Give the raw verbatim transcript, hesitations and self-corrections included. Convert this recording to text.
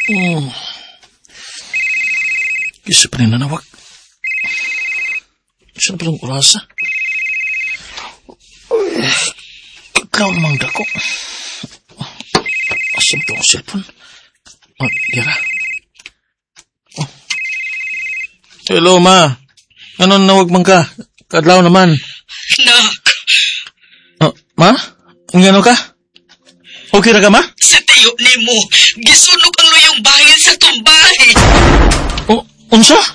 Hmm. Isa pa rin nanawag. Saan pa rin oras? Kaglaw namang dako. Asim to ang cellphone. Oh, Dira. Oh. Hello, ma. Ano nawag man ka? Kadlaw naman. Nak. Oh, ma? Ang gano ka? Okay na ka, ma? Sa tayo ni mo, gisunog ang luyong bahin sa tumbay. Oh, unsa?